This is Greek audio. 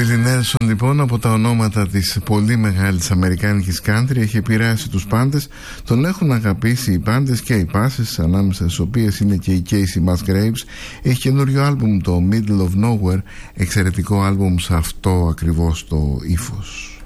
Willie Nelson λοιπόν, από τα ονόματα της πολύ μεγάλης αμερικάνικης country, έχει επηρεάσει τους πάντες. Τον έχουν αγαπήσει οι πάντες και οι πάσες, ανάμεσα στις οποίες είναι και η Casey Musgraves. Έχει καινούριο άλμπουμ, το Middle of Nowhere, εξαιρετικό άλμπουμ σε αυτό ακριβώς το ύφος.